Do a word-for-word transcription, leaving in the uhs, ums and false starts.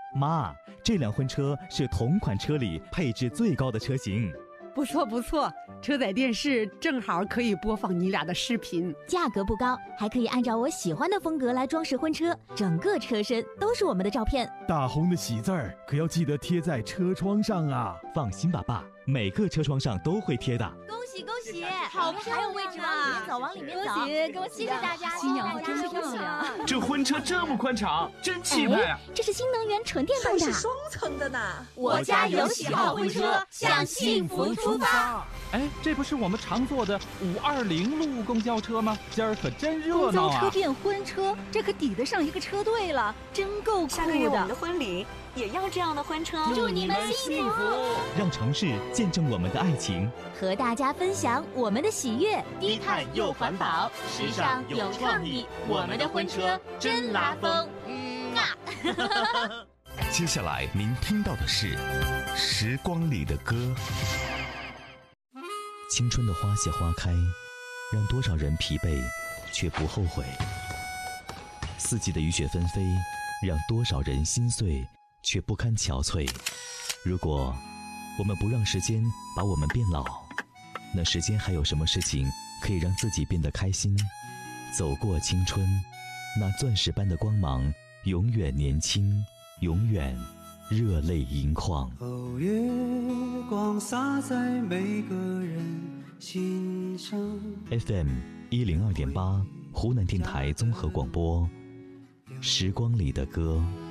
妈，这辆婚车是同款车里配置最高的车型。 不错不错，车载电视正好可以播放你俩的视频。 价格不高，还可以按照我喜欢的风格来装饰婚车，整个车身都是我们的照片。 大红的喜字儿可要记得贴在车窗上啊！ 放心吧，爸，每个车窗上都会贴的。 恭喜恭喜， 好漂亮啊！ 还有位置吗？里面走，往里面走。 恭喜恭喜， 谢谢大家， 新娘子真漂亮。 这婚车这么宽敞，真气派啊！ 这是新能源纯电动的， 还是双层的呢。 我家有喜好婚车，向幸福出发。 哎，这不是我们常坐的五二零路公交车吗？今儿可真热闹啊！ 公交车变婚车，这可抵得上一个车队了，真够酷的。 下个月我们的婚礼也要这样的婚车。 祝你们幸福， 让城市见证我们的爱情， 和大家分享我们的喜悦。 低碳又环保，时尚有创意，我们的婚车真拉风。嗯啊。 接下来您听到的是《时光里的歌》。 青春的花谢花开，让多少人疲惫却不后悔；四季的雨雪纷飞，让多少人心碎却不堪憔悴。如果我们不让时间把我们变老，那时间还有什么事情可以让自己变得开心？走过青春，那钻石般的光芒永远年轻，永远热泪盈眶。 哦，月光洒在每个人心上。 F M 一零二点八，湖南电台综合广播，时光里的歌。